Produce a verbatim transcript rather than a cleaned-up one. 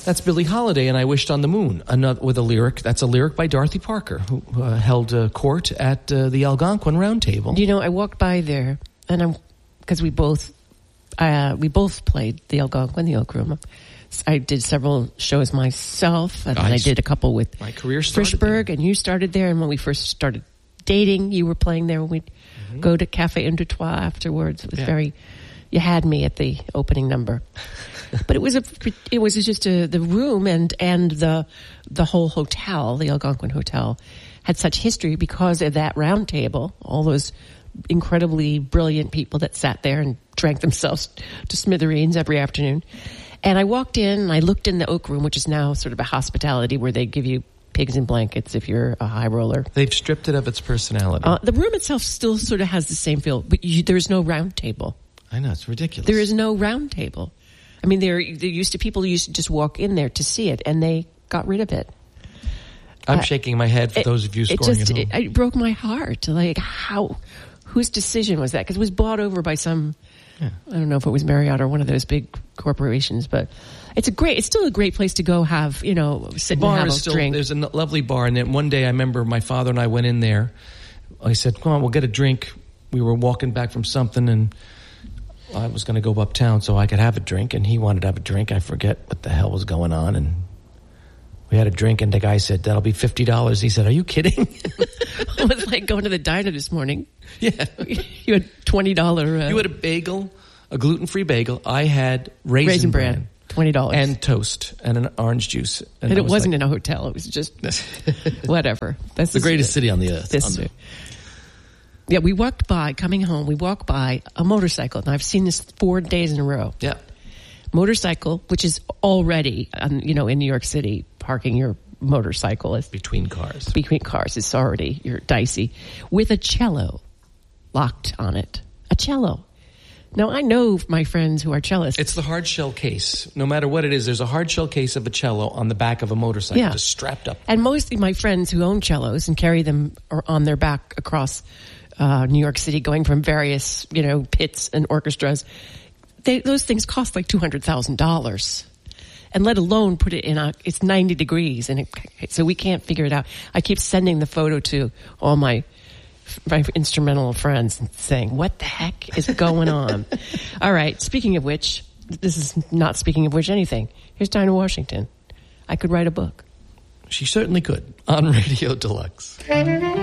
That's Billie Holiday and I Wished on the Moon, another, with a lyric. That's a lyric by Dorothy Parker, who uh, held uh, court at uh, the Algonquin Round Table. You know, I walked by there, and I'm because we both uh, we both played the Algonquin, the Oak Room. I did several shows myself, and I, I did a couple with my career started Frischberg, there. And you started there. And when we first started dating, you were playing there. When we'd mm-hmm. go to Cafe Intertois afterwards, it was yeah. very. You had me at the opening number, but it was a. It was just a, the room and and the the whole hotel, the Algonquin Hotel, had such history because of that round table. All those incredibly brilliant people that sat there and drank themselves to smithereens every afternoon. And I walked in and I looked in the Oak Room, which is now sort of a hospitality where they give you pigs in blankets if you're a high roller. They've stripped it of its personality. Uh, the room itself still sort of has the same feel, but you, there's no round table. I know, it's ridiculous. There is no round table. I mean, there, there used to, people used to just walk in there to see it, and they got rid of it. I'm uh, shaking my head for it, those of you scoring it just, at home. It, it broke my heart. Like, how, whose decision was that? Because it was bought over by some, yeah. I don't know if it was Marriott or one of those big corporations, but it's a great, it's still a great place to go have, you know, sit the bar and have is a still, drink. There's a lovely bar, and then one day I remember my father and I went in there. I said, come on, we'll get a drink. We were walking back from something, and I was going to go uptown so I could have a drink, and he wanted to have a drink. I forget what the hell was going on, and we had a drink, and the guy said, that'll be fifty dollars. He said, are you kidding? It was like going to the diner this morning. Yeah. You had twenty dollars. Uh, you had a bagel, a gluten-free bagel. I had raisin, raisin bran, bran, twenty dollars. And toast, and an orange juice. And, and it wasn't like, in a hotel. It was just whatever. That's the greatest city on the earth. This, on the, Yeah, we walked by, coming home, we walked by a motorcycle. And I've seen this four days in a row. Yeah. Motorcycle, which is already, um, you know, in New York City, parking your motorcycle is between cars. Between cars, it's already, you're dicey. With a cello locked on it. A cello. Now, I know my friends who are cellists. It's the hard shell case. No matter what it is, there's a hard shell case of a cello on the back of a motorcycle, yeah. just strapped up. And most of my friends who own cellos and carry them on their back across Uh, New York City, going from various, you know, pits and orchestras, they, those things cost like two hundred thousand dollars. And let alone put it in a, it's ninety degrees, and it, so we can't figure it out. I keep sending the photo to all my, my instrumental friends and saying, what the heck is going on? All right, speaking of which, this is not speaking of which anything. Here's Dinah Washington. I could write a book. She certainly could, on Radio Deluxe.